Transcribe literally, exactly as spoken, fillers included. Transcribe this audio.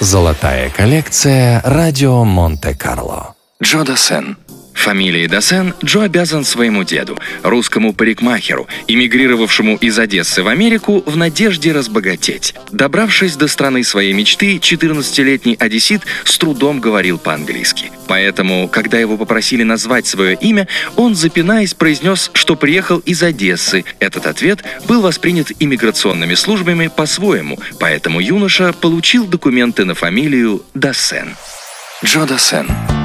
Золотая коллекция «Радио Монте-Карло». Джо Дассен. Фамилией Дассен Джо обязан своему деду, русскому парикмахеру, эмигрировавшему из Одессы в Америку в надежде разбогатеть. Добравшись до страны своей мечты, четырнадцатилетний одессит с трудом говорил по-английски. Поэтому, когда его попросили назвать свое имя, он, запинаясь, произнес, что приехал из Одессы. Этот ответ был воспринят иммиграционными службами по-своему, поэтому юноша получил документы на фамилию Дассен. Джо Дассен.